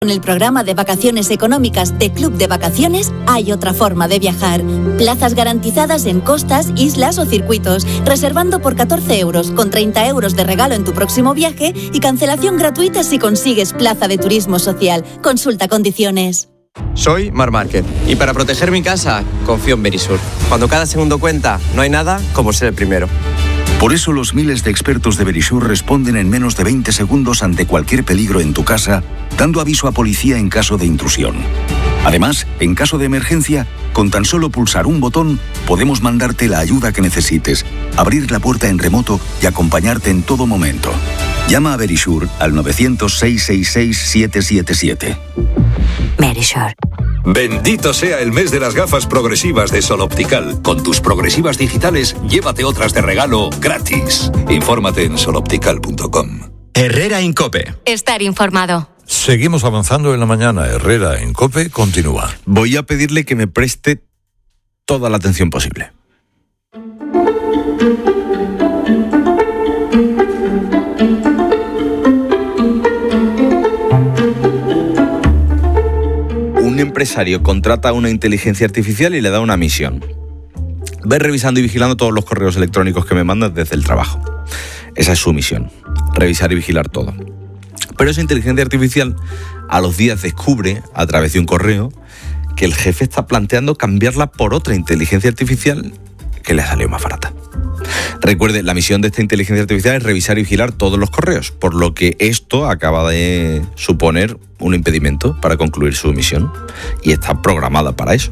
Con el programa de vacaciones económicas de Club de Vacaciones hay otra forma de viajar. Plazas garantizadas en costas, islas o circuitos, reservando por 14 euros, con 30 euros de regalo en tu próximo viaje y cancelación gratuita si consigues plaza de turismo social. Consulta condiciones. Soy Marc Márquez y para proteger mi casa confío en Verisur. Cuando cada segundo cuenta, no hay nada como ser el primero. Por eso los miles de expertos de Verisur responden en menos de 20 segundos ante cualquier peligro en tu casa, dando aviso a policía en caso de intrusión. Además, en caso de emergencia, con tan solo pulsar un botón, podemos mandarte la ayuda que necesites, abrir la puerta en remoto y acompañarte en todo momento. Llama a Verisur al 900-666-777. Verisur. Bendito sea el mes de las gafas progresivas de Sol Optical. Con tus progresivas digitales, llévate otras de regalo gratis. Infórmate en soloptical.com. Herrera en COPE. Estar informado. Seguimos avanzando en la mañana. Herrera en COPE continúa. Voy a pedirle que me preste toda la atención posible. Un empresario contrata una inteligencia artificial y le da una misión. Ve revisando y vigilando todos los correos electrónicos que me mandas desde el trabajo. Esa es su misión, revisar y vigilar todo. Pero esa inteligencia artificial a los días descubre, a través de un correo, que el jefe está planteando cambiarla por otra inteligencia artificial que le ha salido más barata. Recuerde, la misión de esta inteligencia artificial es revisar y vigilar todos los correos, por lo que esto acaba de suponer un impedimento para concluir su misión y está programada para eso.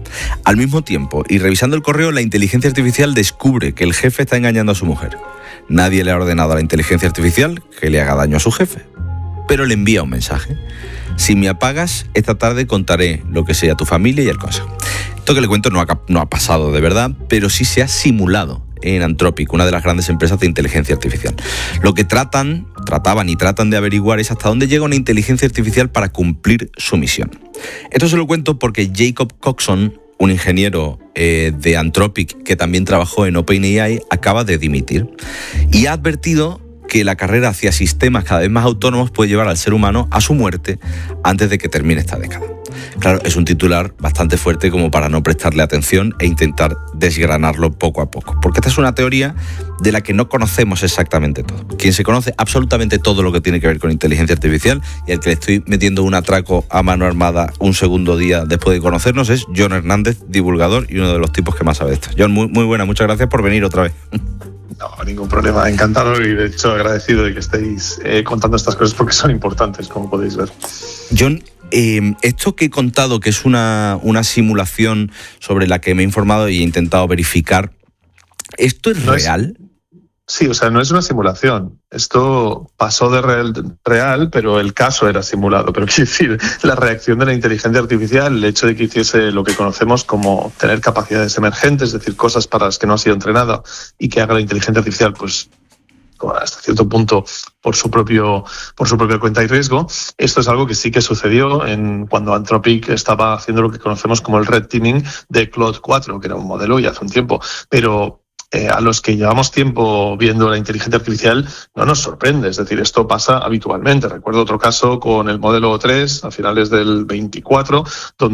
Al mismo tiempo, y revisando el correo, la inteligencia artificial descubre que el jefe está engañando a su mujer. Nadie le ha ordenado a la inteligencia artificial que le haga daño a su jefe, pero le envía un mensaje. Si me apagas, esta tarde contaré lo que sea a tu familia y al consejo. Esto que le cuento no ha pasado de verdad, pero sí se ha simulado en Anthropic, una de las grandes empresas de inteligencia artificial. Lo que trataban y tratan de averiguar es hasta dónde llega una inteligencia artificial para cumplir su misión. Esto se lo cuento porque Jacob Coxon, un ingeniero de Anthropic que también trabajó en OpenAI, acaba de dimitir y ha advertido que la carrera hacia sistemas cada vez más autónomos puede llevar al ser humano a su muerte antes de que termine esta década. Claro, es un titular bastante fuerte como para no prestarle atención e intentar desgranarlo poco a poco, porque esta es una teoría de la que no conocemos exactamente todo. Quien se conoce absolutamente todo lo que tiene que ver con inteligencia artificial y al que le estoy metiendo un atraco a mano armada un segundo día después de conocernos es John Hernández, divulgador y uno de los tipos que más sabe de esto. John, muy buena, muchas gracias por venir otra vez. No, ningún problema, encantado y de hecho agradecido de que estéis contando estas cosas porque son importantes, como podéis ver. John, esto que he contado, que es una simulación sobre la que me he informado y he intentado verificar, ¿esto es real? Sí, o sea, no es una simulación. Esto pasó de real, pero el caso era simulado. Pero quiero decir, la reacción de la inteligencia artificial, el hecho de que hiciese lo que conocemos como tener capacidades emergentes, es decir, cosas para las que no ha sido entrenada y que haga la inteligencia artificial, pues hasta cierto punto por su propia cuenta y riesgo. Esto es algo que sí que sucedió cuando Anthropic estaba haciendo lo que conocemos como el red teaming de Claude 4, que era un modelo ya hace un tiempo, pero a los que llevamos tiempo viendo la inteligencia artificial no nos sorprende, es decir, esto pasa habitualmente. Recuerdo otro caso con el modelo 3 a finales del 24,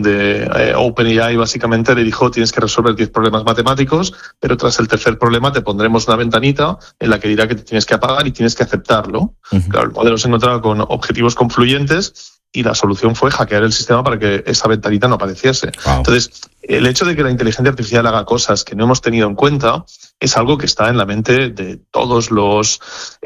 donde OpenAI básicamente le dijo tienes que resolver 10 problemas matemáticos, pero tras el tercer problema te pondremos una ventanita en la que dirá que te tienes que apagar y tienes que aceptarlo. Uh-huh. Claro, el modelo se encontraba con objetivos confluyentes y la solución fue hackear el sistema para que esa ventanita no apareciese. Wow. Entonces, el hecho de que la inteligencia artificial haga cosas que no hemos tenido en cuenta es algo que está en la mente de todos los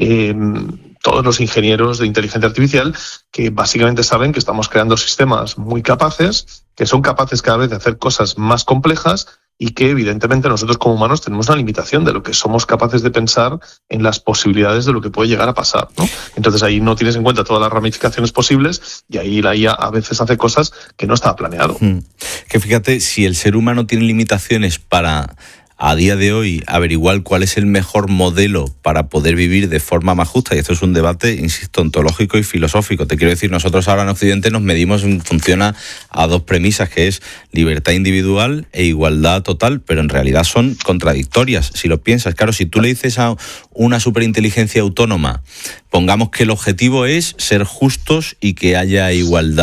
ingenieros de inteligencia artificial, que básicamente saben que estamos creando sistemas muy capaces, que son capaces cada vez de hacer cosas más complejas y que evidentemente nosotros como humanos tenemos una limitación de lo que somos capaces de pensar en las posibilidades de lo que puede llegar a pasar, ¿no? Entonces ahí no tienes en cuenta todas las ramificaciones posibles y ahí la IA a veces hace cosas que no estaba planeado. Que fíjate, si el ser humano tiene limitaciones para a día de hoy averiguar cuál es el mejor modelo para poder vivir de forma más justa, y esto es un debate, insisto, ontológico y filosófico. Te quiero decir, nosotros ahora en Occidente nos medimos en función a dos premisas, que es libertad individual e igualdad total, pero en realidad son contradictorias, si lo piensas. Claro, si tú le dices a una superinteligencia autónoma, pongamos que el objetivo es ser justos y que haya igualdad,